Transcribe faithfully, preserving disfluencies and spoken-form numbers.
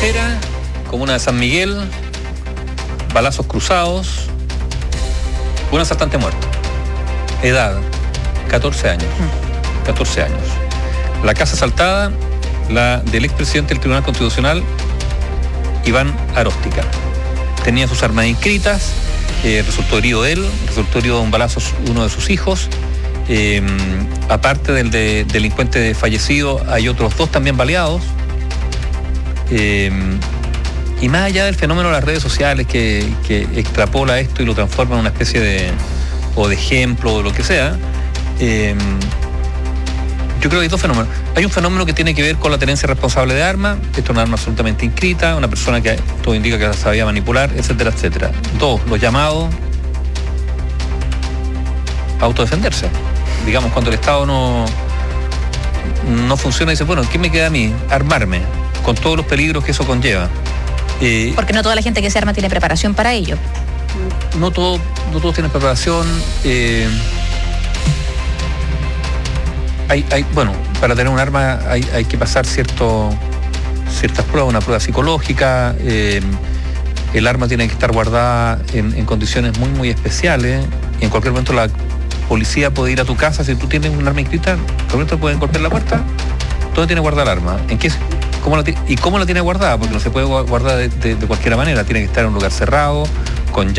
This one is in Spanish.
Tercera, comuna de San Miguel, balazos cruzados, un asaltante muerto. Edad, catorce años. catorce años. La casa asaltada, la del expresidente del Tribunal Constitucional, Iván Aróstica. Tenía sus armas inscritas, eh, resultó herido él, resultó herido de un balazo uno de sus hijos. Eh, aparte del de, delincuente fallecido, hay otros dos también baleados. Eh, y más allá del fenómeno de las redes sociales que, que extrapola esto y lo transforma en una especie de o de ejemplo o lo que sea, eh, yo creo que hay dos fenómenos. Hay un fenómeno que tiene que ver con la tenencia responsable de armas. Esto es una arma absolutamente inscrita, una persona que todo indica que la sabía manipular, etcétera, etcétera. Dos, los llamados a autodefenderse. Digamos, cuando el Estado no, no funciona, dice, bueno, ¿qué me queda a mí? Armarme, con todos los peligros que eso conlleva. Eh, Porque no toda la gente que se arma tiene preparación para ello. No, todo, no todos tienen preparación. Eh, hay, hay, bueno, para tener un arma hay, hay que pasar cierto, ciertas pruebas, una prueba psicológica. Eh, el arma tiene que estar guardada en, en condiciones muy, muy especiales. Y en cualquier momento la policía puede ir a tu casa. Si tú tienes un arma inscrita, en cualquier momento pueden golpear la puerta. ¿Dónde tiene guardada el arma? ¿En qué, cómo la, ¿Y cómo la tiene guardada? Porque no se puede guardar de, de, de cualquier manera. Tiene que estar en un lugar cerrado, con